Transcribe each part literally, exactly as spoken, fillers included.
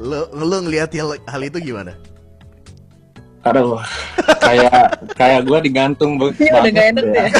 Lu lu ngelihat hal, hal itu gimana? Aduh, kayak kayak gue digantung banget. Ini udah gak enak ya.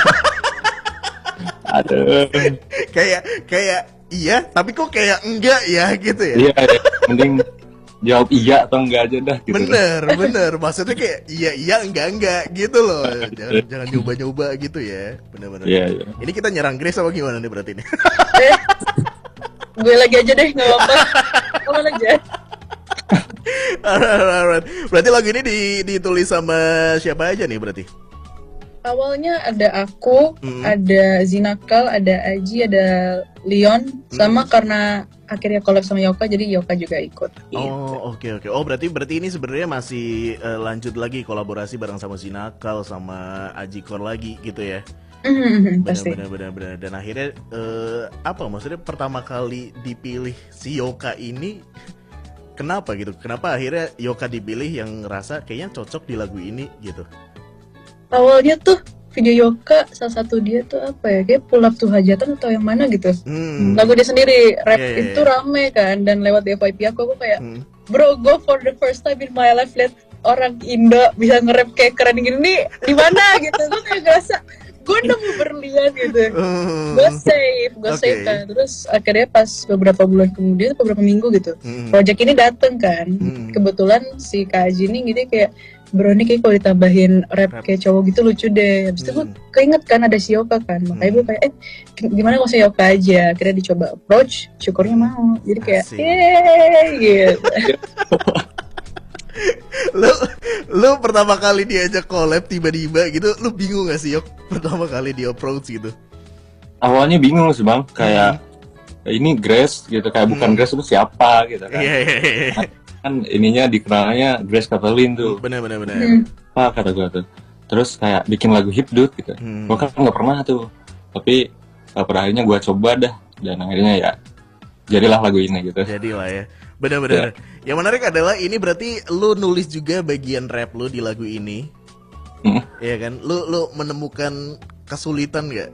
Aduh. kayak kayak iya, tapi kok kayak enggak ya gitu ya? Iya, ya. Mending jawab iya atau enggak aja dah. Gitu. Bener, bener. Maksudnya kayak iya iya enggak enggak gitu loh. Jangan jangan nyoba nyoba gitu ya. Bener-bener. Iya, iya. Ini kita nyerang Grace apa gimana nih berarti nih? Eh, gue lagi aja deh, nggak apa-apa. Kamu aja. Alright, alright. Berarti lagu ini di, ditulis sama siapa aja nih berarti? Awalnya ada aku, Hmm. ada Zinakal, ada Aji, ada Leon, sama karena akhirnya collab sama Yoka, jadi Yoka juga ikut. Gitu. Oh, oke oke. Oh, berarti berarti ini sebenarnya masih eh, lanjut lagi kolaborasi bareng sama Zinakal sama Aji Kor lagi gitu ya. Mhm, pasti. Benar benar benar. Dan akhirnya eh, apa maksudnya pertama kali dipilih si Yoka ini kenapa gitu? Kenapa akhirnya Yoka dipilih yang ngerasa kayaknya cocok di lagu ini gitu? Awalnya tuh video Yoka, salah satu dia tuh apa ya, kayak Pull Up to Hajatan atau yang mana gitu. Hmm. Lagu dia sendiri, rap Yeah, yeah, itu yeah. rame kan, dan lewat F Y P aku, aku kayak, Hmm. bro, go for the first time in my life, lihat orang Indo bisa nge-rap kayak keren gini nih, di mana gitu. Gue kayak ngerasa, gue nemu berlian gitu. Hmm. Gue save, gue Oke. save kan. Terus akhirnya pas beberapa bulan kemudian, beberapa minggu gitu, Hmm. project ini dateng kan. Hmm. Kebetulan si Kak Aji ini gitu kayak, bro ini kayak kalau ditambahin rap, Rap. kayak cowok gitu lucu deh. Habis itu gue Hmm. keinget kan ada si Yoka kan. Makanya Hmm. gue kayak, eh gimana kalau si Yoka aja. Akhirnya dicoba approach, syukurnya mau. Jadi kayak, Asik. yeay gitu. lu lu pertama kali diajak collab tiba-tiba gitu, lu bingung gak sih Yok pertama kali di approach gitu? Awalnya bingung sih bang, kayak ini Grace gitu, kayak bukan Hmm. Grace itu siapa gitu kan. Iya iya iya. Kan ininya dikenalnya Grace Kathleen tuh. Benar benar benar. Hmm. Apa kata gue tuh. Terus kayak bikin lagu hipdut gitu. Hmm. Gue kan nggak pernah tuh. Tapi uh, pada akhirnya gue coba dah, dan akhirnya ya jadilah lagu ini gitu. Jadilah ya. Benar-benar. Yang menarik adalah ini berarti lu nulis juga bagian rap lu di lagu ini. Hmm. Iya kan? Lu lu menemukan kesulitan gak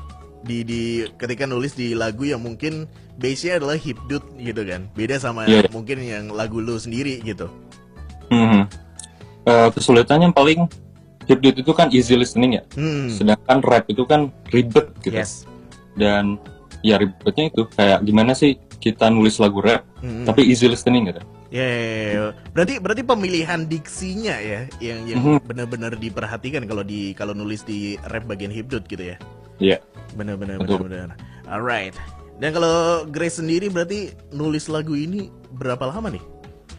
di di ketika nulis di lagu yang mungkin base-nya adalah hipdut gitu kan? Beda sama Yeah. mungkin yang lagu lu sendiri gitu. Hmm. Uh, kesulitannya paling hipdut itu kan easy listening ya. Hmm. Sedangkan rap itu kan ribet gitu. Yes. Dan ya ribetnya itu kayak gimana sih kita nulis lagu rap Hmm. tapi easy listening gitu. Ya, ya, ya, ya. berarti berarti pemilihan diksinya ya yang yang Mhm. benar-benar diperhatikan kalau di kalau nulis di rap bagian hipdut gitu ya. Iya. Benar-benar Betul. benar-benar. Alright. Dan kalau Grace sendiri berarti nulis lagu ini berapa lama nih?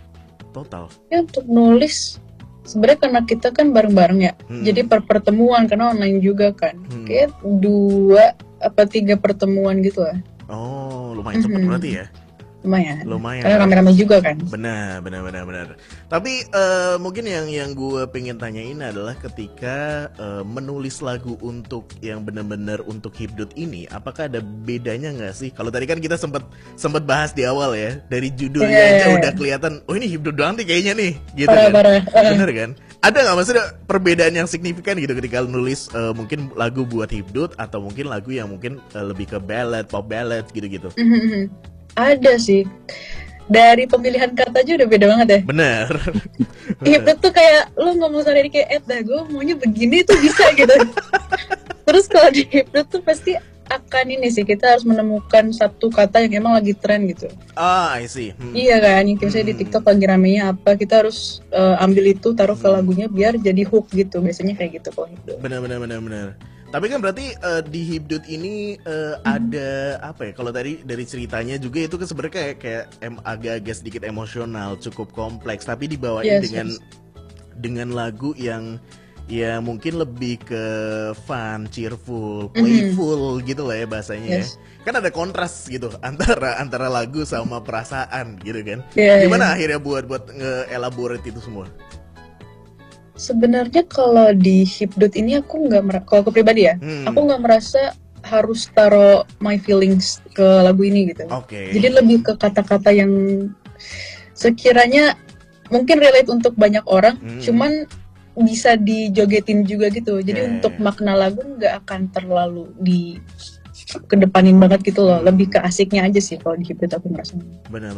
Total. Ya untuk nulis, sebenarnya karena kita kan bareng-bareng ya. Hmm. Jadi per pertemuan, karena online juga kan. Hmm. Kayak dua apa tiga pertemuan gitu lah. Oh, lumayan cepat Mhm. berarti ya. Lumayan. Lumayan. Karena rame-rame juga kan. Benar, benar, benar, benar. Tapi eh, mungkin yang yang gue pengen tanyain adalah ketika eh, menulis lagu untuk yang benar-benar untuk hipdut ini, apakah ada bedanya nggak sih? Kalau tadi kan kita sempat sempat bahas di awal ya, dari judulnya Yeah. aja udah kelihatan, oh ini hipdut doang nih kayaknya nih, gitu kan? Parah-parah. Bener kan? Ada nggak maksudnya perbedaan yang signifikan gitu ketika nulis eh, mungkin lagu buat hipdut atau mungkin lagu yang mungkin eh, lebih ke ballad, pop ballad gitu-gitu? Mhm. Ada sih. Dari pemilihan kata aja udah beda banget ya. Bener. Hipdut tuh kayak lu ngomong sehari kayak eh dah gue maunya begini tuh bisa gitu. Terus kalau di hipdut tuh pasti akan ini sih, kita harus menemukan satu kata yang emang lagi tren gitu. Ah, I see. Hmm. Iya kan, yang misalnya di Hmm. TikTok lagi ramenya apa, kita harus eh, ambil itu taruh ke Hmm. lagunya biar jadi hook gitu. Biasanya kayak gitu kalau hipdut. Benar benar benar benar. Tapi kan berarti eh, di hipdut ini eh, ada apa ya? Kalau tadi dari ceritanya juga itu kan sebenarnya kayak kayak em, agak-agak sedikit emosional, cukup kompleks. Tapi dibawain Yes, dengan yes. dengan lagu yang ya mungkin lebih ke fun, cheerful, Mhm. playful gitu lah ya bahasanya Yes. ya. Kan ada kontras gitu antara antara lagu sama perasaan gitu kan. Iya, Gimana iya. akhirnya buat buat nge-elaborate itu semua? Sebenarnya kalau di hipdut ini aku nggak mer- kalau aku pribadi ya, Hmm. aku nggak merasa harus taruh my feelings ke lagu ini gitu. Oke. Jadi lebih ke kata-kata yang sekiranya mungkin relate untuk banyak orang, Hmm. cuman bisa dijogetin juga gitu. Jadi Yeah. untuk makna lagu nggak akan terlalu di kedepanin banget gitu loh. Hmm. Lebih ke asiknya aja sih kalau di hipdut aku merasa. Benar